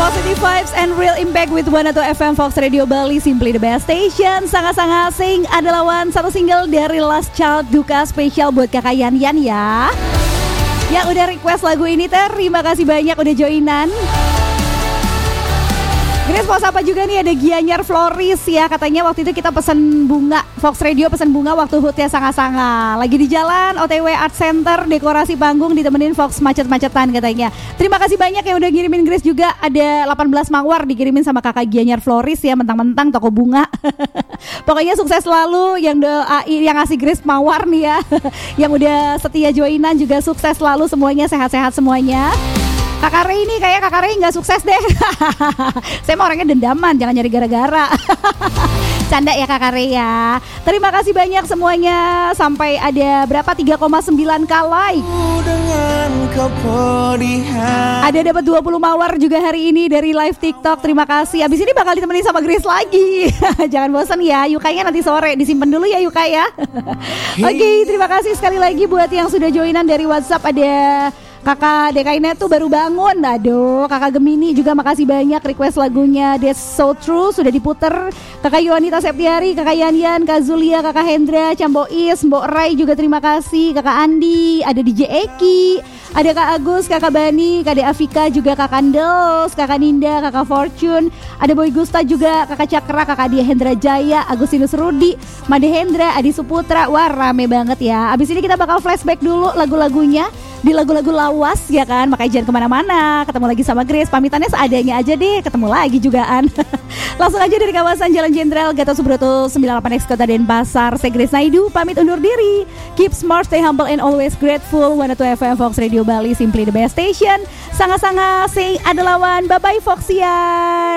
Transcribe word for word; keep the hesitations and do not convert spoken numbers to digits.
Positive vibes and real impact with one oh two F M Fox Radio Bali, simply the best station. Sangat-sangat asing adalah one satu single dari Last Child, duka spesial buat kakak Yan Yan ya. Yang udah request lagu ini, terima kasih banyak udah joinan. Grace mau sapa juga nih, ada Gianyar Floris ya. Katanya waktu itu kita pesen bunga, Fox Radio pesen bunga waktu hutnya sanga-sanga. Lagi di jalan O T W Art Center, dekorasi panggung ditemenin Fox macet-macetan katanya. Terima kasih banyak yang udah ngirimin Grace juga. Ada delapan belas mawar dikirimin sama kakak Gianyar Floris ya, mentang-mentang toko bunga. Pokoknya sukses selalu yang doa, yang ngasih Grace mawar nih ya. Yang udah setia joinan juga sukses selalu semuanya, sehat-sehat semuanya. Kakak Rey ini kayak Kakak Rey gak sukses deh. Saya mah orangnya dendaman, jangan nyari gara-gara. Canda ya Kakak Rey ya. Terima kasih banyak semuanya. Sampai ada berapa, tiga koma sembilan k like. Ada dapat dua puluh mawar juga hari ini dari live TikTok. Terima kasih. Abis ini bakal ditemenin sama Grace lagi. Jangan bosan ya, Yukainya nanti sore disimpan dulu ya Yukai ya. Oke, okay, terima kasih sekali lagi buat yang sudah joinan dari WhatsApp. Ada Kakak D K I Net tuh baru bangun. Aduh, Kakak Gemini juga makasih banyak request lagunya That's So True sudah diputer. Kakak Yuanita Septiari, Kakak Yan Yan, Kak Zulia, Kakak Hendra, Cambois, Mbok Rai juga terima kasih. Kakak Andi, ada D J Eki, ada Kak Agus, Kakak Bani, Kak De Afika, juga Kak Kandels, Kakak Ninda, Kakak Fortune, ada Boy Gusta juga, Kakak Cakra, Kakak Dia Hendra Jaya, Agustinus Rudi, Made Hendra, Adi Suputra. Wah, rame banget ya. Abis ini kita bakal flashback dulu lagu-lagunya di lagu-lagu lawas ya kan. Makanya jangan kemana-mana, ketemu lagi sama Grace. Pamitannya seadanya aja deh, ketemu lagi jugaan. Langsung aja dari kawasan Jalan Jenderal Gatot Subroto sembilan puluh delapan X Kota Denpasar. Saya Grace Naidu pamit undur diri. Keep smart, stay humble and always grateful. one oh two F M Fox Radio Bali, simply the best station. Sangat-sangat sing adalah one. Bye bye Foxian.